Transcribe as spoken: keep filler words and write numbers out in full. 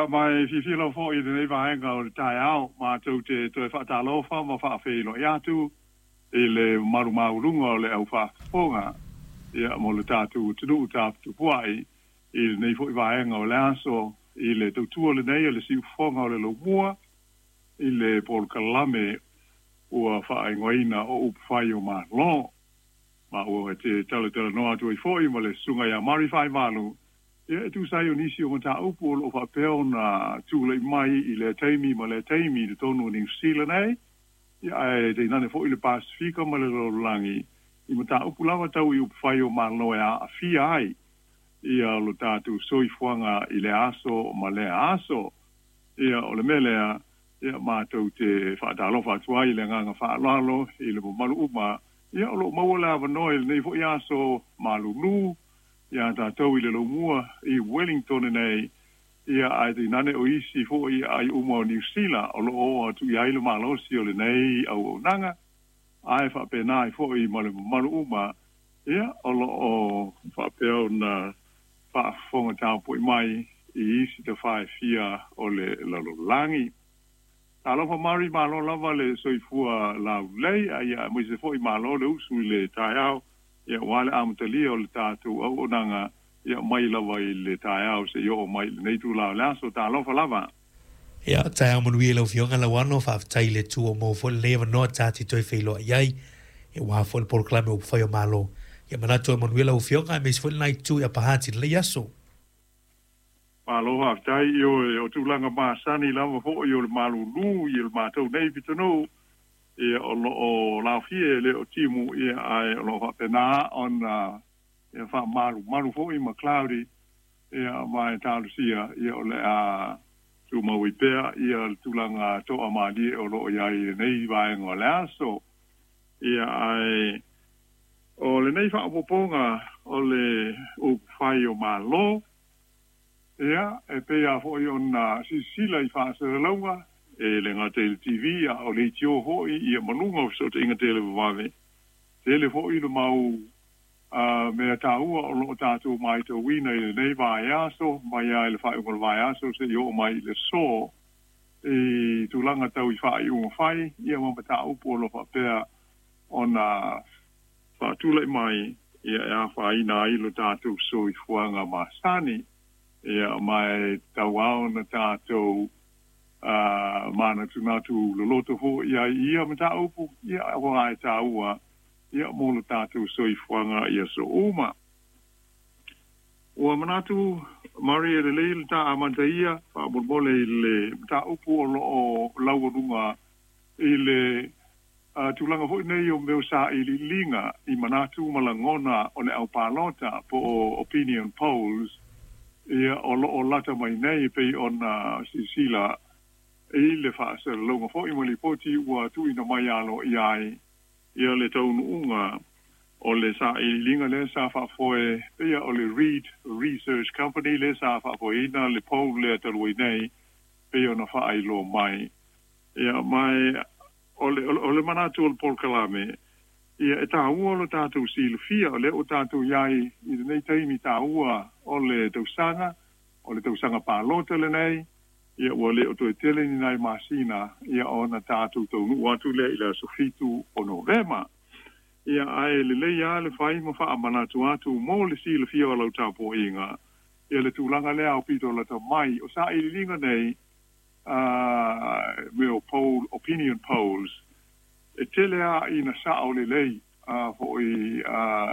ia mai fi fi lo fo i nei vai nga o tai au ma tu te te fa ta lo fa ma fa fe lo ia tu ele maru maru ngo le au fa fonga ia mo le tatu tu tu ta tu puai il nei fo i vai nga o le aso il tu tu le nei le si fonga le lo mua il por kalame o fa ngoina o fai o ma lo ma o te tele tele no atu i fo i mo le sunga ia mari fai malu ia tu sai o nisi o mata upu o fa peo na tu le mai i le taimi ma le taimi de tonu New Zealand ai ia e te nane fo i le Pasifika ma le rolangi i mata upu lava tau i upu fai o ma loa a fi ai ia lo tatu soi fuanga i le aso ma le aso ia o le melea ia mātou te whaatalo whaatua i le nganga whaalalo i le malu uma ia o lo mawala vanoi nei fo i aso malulu ia tātou i le lomua i Wellington nei ia ai te nane o isi fo i ai uma o New Zealand o lo o atu i aile malosi o le nei au o nanga ai whapena i fo i malu malu uma ia o lo o whapeo na whaafonga tāpo i mai i isi te whae fia o le lalolangi. Talofa mari malo lava le soifua lau lei ia mo se foi malo le usu le taiao ia wale amtali o le tatu o nanga ia mai lava i le taiao se yo mai nei tu la la so talofa lava ia taiao mo wi lo fionga la wano fa tai le tu o mo fo le no tati toi felo ia e wa fo le proclame o foi malo ia mana to mo wi lo fionga me fo nai tu ia pahati le yaso Aloha tai yo o tulanga ma sani lava fo yo le malulu i le matou nei pitano e o lo o la fie le o timu e ai lo fa pena on e fa malu malu fo i ma cloudy e mai talusia e o le a tu ma wi pe e o tulanga to amadi o lo ia i nei vai ngola so e ai o le nei fa poponga o le o fai o malo ia e pe a fo i ona sisila i fa se launga e le nga tele T V a o le tio ho i i manunga o so te inga tele vave tele fo i le mau a me ta u o lo tatu mai to wina i le nei vai aso mai ai le fa i ngol vai aso se yo mai le so e tu langa tau i fa i un fai ia ma ta u po lo fa pe ona fa tu le mai ia a fa i na i lo tatu so i fuanga ma sani ia mai tawao na tātou uh, mana tunatu loloto ho ia ia mata upu ia o ai taua ia mo lo tātou soifuanga ia so uma o manatu Maria le le ta amantaia pa borbole le mata upu o lo o laurunga ile uh, tulanga ho nei o meu sa i linga i manatu malangona o le au palota po opinion polls ia o lo o lata mai nei pe ona sisila e le fa se longa fo i mo li poti ua tu ina mai alo iai ia le tau unga o le sa i linga le sa fa fo e ia o le Reed Research Company le sa fa fo ina le po le talu nei pe ona fa ai lo mai ia mai o le o le manatu o por kalame ia e tā ua lo tātou silfia o le o tātou iai i nei taimi tā ua o le tausanga o le tausanga pālota le nei ia ua le o toi tele ni nai masina ia o na tātou tau nu atu le ila sofitu o novema ia ai le le ia le fai ma wha amanatu atu mo le silfia o lau tāpo inga ia le tūlanga le au pito la ta mai o sa i linga nei uh, me o poll, opinion polls e tele a ina sa o le lei a uh, foi a uh,